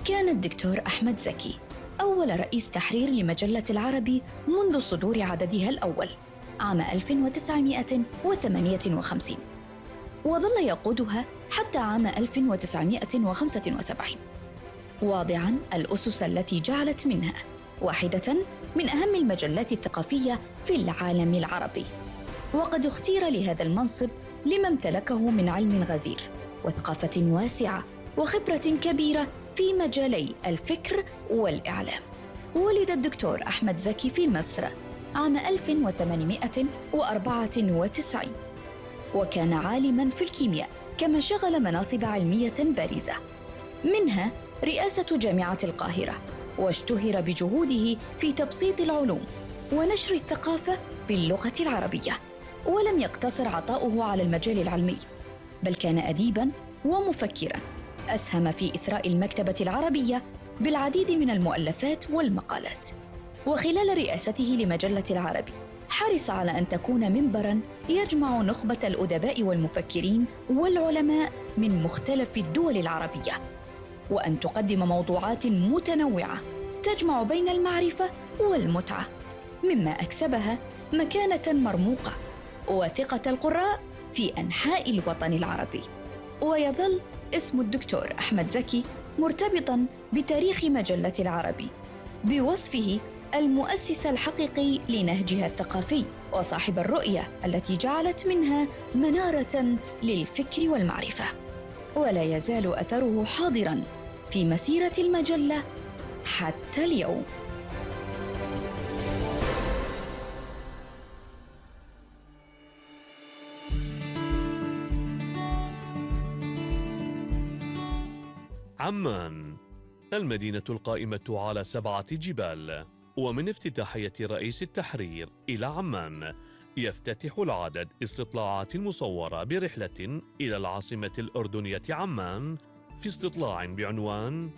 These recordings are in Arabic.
كان الدكتور أحمد زكي أول رئيس تحرير لمجلة العربي منذ صدور عددها الأول عام 1958، وظل يقودها حتى عام 1975، واضعاً الأسس التي جعلت منها واحدة من أهم المجلات الثقافية في العالم العربي. وقد اختير لهذا المنصب لما امتلكه من علم غزير وثقافة واسعة وخبرة كبيرة في مجالي الفكر والإعلام. ولد الدكتور أحمد زكي في مصر عام 1894، وكان عالماً في الكيمياء، كما شغل مناصب علمية بارزة، منها رئاسة جامعة القاهرة، واشتهر بجهوده في تبسيط العلوم ونشر الثقافة باللغة العربية. ولم يقتصر عطاؤه على المجال العلمي، بل كان أديباً ومفكراً، أسهم في إثراء المكتبة العربية بالعديد من المؤلفات والمقالات. وخلال رئاسته لمجلة العربي حرص على أن تكون منبراً يجمع نخبة الأدباء والمفكرين والعلماء من مختلف الدول العربية، وأن تقدم موضوعات متنوعة تجمع بين المعرفة والمتعة، مما أكسبها مكانة مرموقة وثقة القراء في أنحاء الوطن العربي. ويظل اسم الدكتور أحمد زكي مرتبطاً بتاريخ مجلة العربي بوصفه المؤسس الحقيقي لنهجها الثقافي، وصاحب الرؤية التي جعلت منها منارة للفكر والمعرفة. ولا يزال أثره حاضراً في مسيرة المجلة حتى اليوم. عمان، المدينة القائمة على 7 جبال. ومن افتتاحية رئيس التحرير إلى عمان يفتتح العدد استطلاعات مصورة برحلة إلى العاصمة الأردنية عمان، في استطلاع بعنوان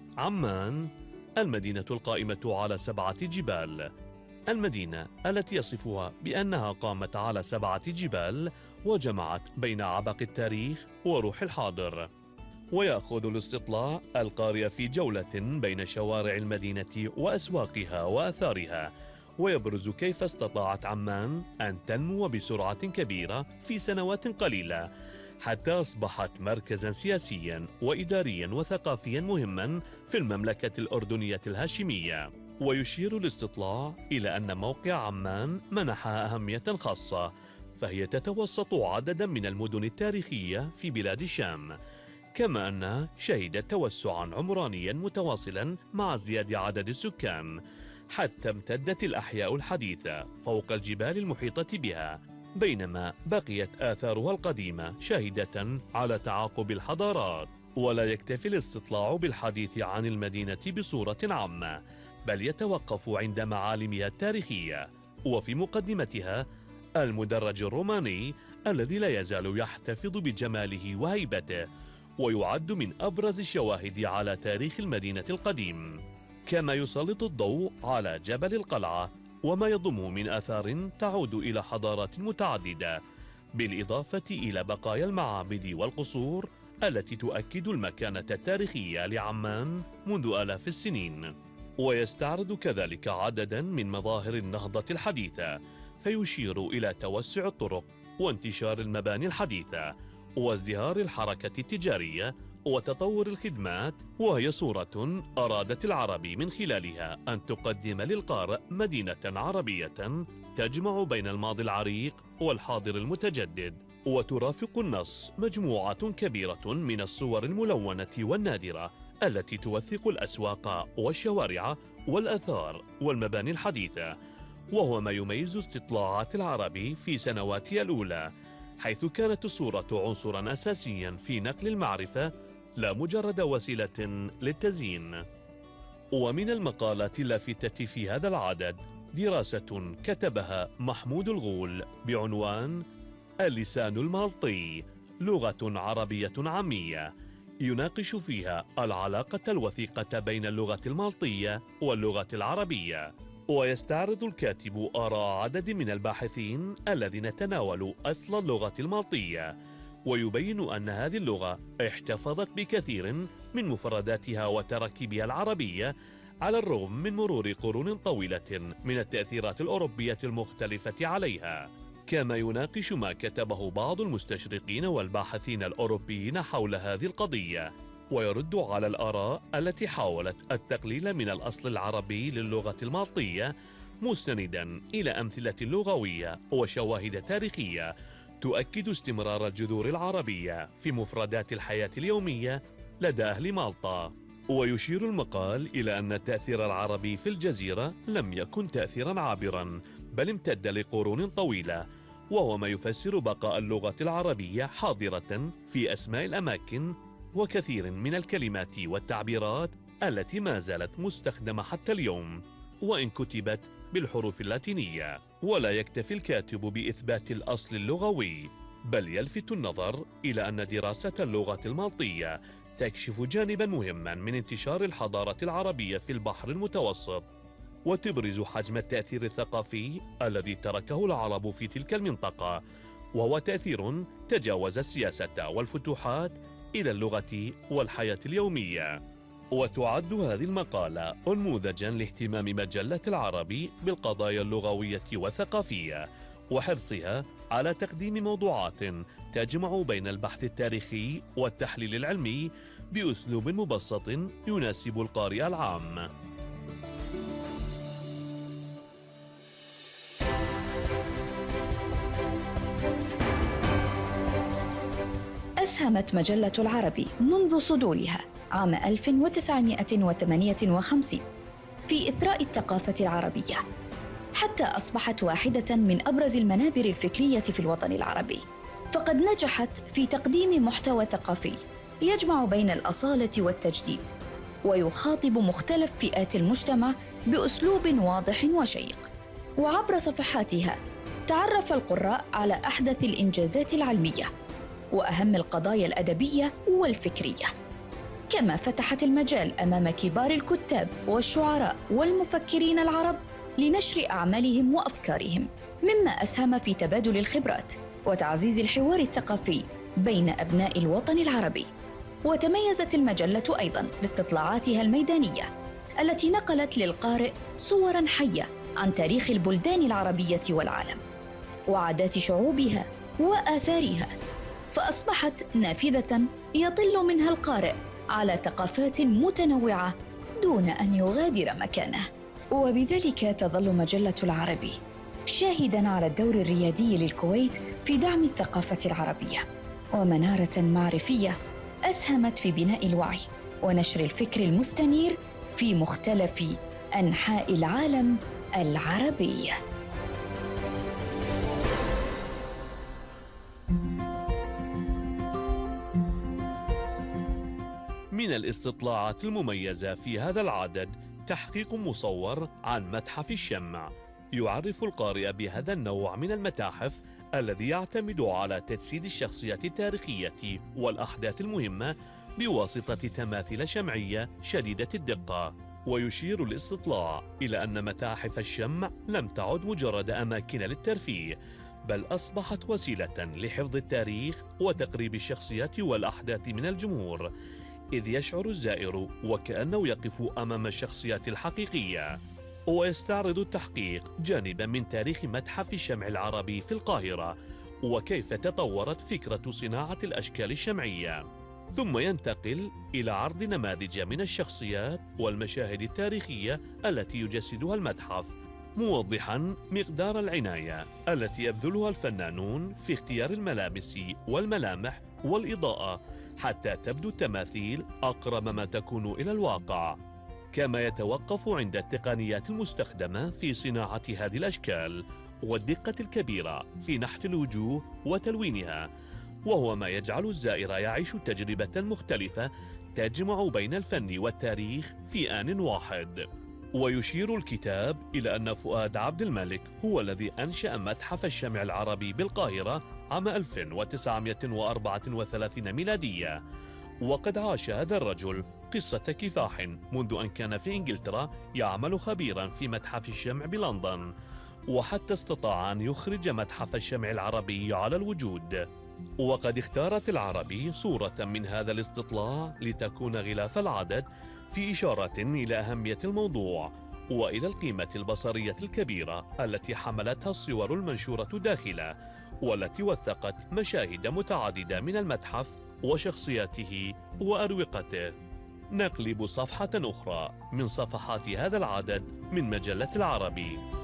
عمان، المدينة القائمة على 7 جبال. المدينة التي يصفها بأنها قامت على 7 جبال وجمعت بين عبق التاريخ وروح الحاضر. ويأخذ الاستطلاع القارئ في جولة بين شوارع المدينة وأسواقها وآثارها، ويبرز كيف استطاعت عمان أن تنمو بسرعة كبيرة في سنوات قليلة، حتى أصبحت مركزاً سياسياً وإدارياً وثقافياً مهماً في المملكة الأردنية الهاشمية. ويشير الاستطلاع إلى أن موقع عمان منحها أهمية خاصة، فهي تتوسط عدداً من المدن التاريخية في بلاد الشام، كما أنها شهدت توسعاً عمرانياً متواصلاً مع ازدياد عدد السكان، حتى امتدت الأحياء الحديثة فوق الجبال المحيطة بها، بينما بقيت آثارها القديمة شاهدة على تعاقب الحضارات. ولا يكتفي الاستطلاع بالحديث عن المدينة بصورة عامة، بل يتوقف عند معالمها التاريخية، وفي مقدمتها المدرج الروماني الذي لا يزال يحتفظ بجماله وهيبته، ويعد من أبرز الشواهد على تاريخ المدينة القديم. كما يسلط الضوء على جبل القلعة وما يضمه من آثار تعود إلى حضارات متعددة، بالإضافة إلى بقايا المعابد والقصور التي تؤكد المكانة التاريخية لعمان منذ آلاف السنين. ويستعرض كذلك عددا من مظاهر النهضة الحديثة، فيشير إلى توسع الطرق وانتشار المباني الحديثة وازدهار الحركة التجارية وتطور الخدمات، وهي صورة أرادت العربي من خلالها أن تقدم للقارئ مدينة عربية تجمع بين الماضي العريق والحاضر المتجدد. وترافق النص مجموعة كبيرة من الصور الملونة والنادرة التي توثق الأسواق والشوارع والآثار والمباني الحديثة، وهو ما يميز استطلاعات العربي في سنواتها الأولى، حيث كانت الصورة عنصراً أساسياً في نقل المعرفة لا مجرد وسيلة للتزيين. ومن المقالات اللافتة في هذا العدد دراسة كتبها محمود الغول بعنوان اللسان المالطي، لغة عربية عامية، يناقش فيها العلاقة الوثيقة بين اللغة المالطية واللغة العربية. ويستعرض الكاتب آراء عدد من الباحثين الذين تناولوا أصل اللغة المالطية، ويبين أن هذه اللغة احتفظت بكثير من مفرداتها وتراكيبها العربية على الرغم من مرور قرون طويلة من التأثيرات الأوروبية المختلفة عليها. كما يناقش ما كتبه بعض المستشرقين والباحثين الأوروبيين حول هذه القضية، ويرد على الآراء التي حاولت التقليل من الأصل العربي للغة المالطية، مستندا إلى أمثلة لغوية وشواهد تاريخية تؤكد استمرار الجذور العربية في مفردات الحياة اليومية لدى أهل مالطا. ويشير المقال إلى أن التأثير العربي في الجزيرة لم يكن تأثيرا عابرا، بل امتد لقرون طويلة، وهو ما يفسر بقاء اللغة العربية حاضرة في أسماء الأماكن وكثير من الكلمات والتعبيرات التي ما زالت مستخدمة حتى اليوم، وإن كتبت بالحروف اللاتينية. ولا يكتفي الكاتب بإثبات الأصل اللغوي، بل يلفت النظر إلى أن دراسة اللغة المالطية تكشف جانبا مهما من انتشار الحضارة العربية في البحر المتوسط، وتبرز حجم التأثير الثقافي الذي تركه العرب في تلك المنطقة، وهو تأثير تجاوز السياسة والفتوحات إلى اللغة والحياة اليومية. وتعد هذه المقالة أنموذجا لاهتمام مجلة العربي بالقضايا اللغوية والثقافية، وحرصها على تقديم موضوعات تجمع بين البحث التاريخي والتحليل العلمي بأسلوب مبسط يناسب القارئ العام. أسهمت مجلة العربي منذ صدورها عام 1958 في إثراء الثقافة العربية، حتى أصبحت واحدة من أبرز المنابر الفكرية في الوطن العربي، فقد نجحت في تقديم محتوى ثقافي يجمع بين الأصالة والتجديد، ويخاطب مختلف فئات المجتمع بأسلوب واضح وشيق. وعبر صفحاتها تعرف القراء على أحدث الإنجازات العلمية وأهم القضايا الأدبية والفكرية، كما فتحت المجال أمام كبار الكتاب والشعراء والمفكرين العرب لنشر أعمالهم وأفكارهم، مما أسهم في تبادل الخبرات وتعزيز الحوار الثقافي بين أبناء الوطن العربي. وتميزت المجلة أيضاً باستطلاعاتها الميدانية التي نقلت للقارئ صوراً حية عن تاريخ البلدان العربية والعالم وعادات شعوبها وآثارها، فأصبحت نافذة يطل منها القارئ على ثقافات متنوعة دون أن يغادر مكانه. وبذلك تظل مجلة العربي شاهداً على الدور الريادي للكويت في دعم الثقافة العربية، ومنارة معرفية أسهمت في بناء الوعي ونشر الفكر المستنير في مختلف أنحاء العالم العربي. من الاستطلاعات المميزة في هذا العدد تحقيق مصور عن متحف الشمع، يعرف القارئ بهذا النوع من المتاحف الذي يعتمد على تجسيد الشخصيات التاريخية والأحداث المهمة بواسطة تماثيل شمعية شديدة الدقة. ويشير الاستطلاع إلى أن متاحف الشمع لم تعد مجرد أماكن للترفيه، بل أصبحت وسيلة لحفظ التاريخ وتقريب الشخصيات والأحداث من الجمهور، إذ يشعر الزائر وكأنه يقف أمام الشخصيات الحقيقية. ويستعرض التحقيق جانبا من تاريخ متحف الشمع العربي في القاهرة وكيف تطورت فكرة صناعة الأشكال الشمعية، ثم ينتقل إلى عرض نماذج من الشخصيات والمشاهد التاريخية التي يجسدها المتحف، موضحا مقدار العناية التي يبذلها الفنانون في اختيار الملابس والملامح والإضاءة حتى تبدو التماثيل أقرب ما تكون إلى الواقع. كما يتوقف عند التقنيات المستخدمة في صناعة هذه الأشكال والدقة الكبيرة في نحت الوجوه وتلوينها، وهو ما يجعل الزائر يعيش تجربة مختلفة تجمع بين الفن والتاريخ في آن واحد. ويشير الكتاب إلى أن فؤاد عبد الملك هو الذي أنشأ متحف الشمع العربي بالقاهرة عام 1934 ميلادية، وقد عاش هذا الرجل قصة كفاح منذ أن كان في إنجلترا يعمل خبيرا في متحف الشمع بلندن، وحتى استطاع أن يخرج متحف الشمع العربي على الوجود. وقد اختارت العربي صورة من هذا الاستطلاع لتكون غلاف العدد، في إشارة إلى أهمية الموضوع وإلى القيمة البصرية الكبيرة التي حملتها الصور المنشورة داخله، والتي وثقت مشاهد متعددة من المتحف وشخصياته وأروقته. نقلب صفحة أخرى من صفحات هذا العدد من مجلة العربي.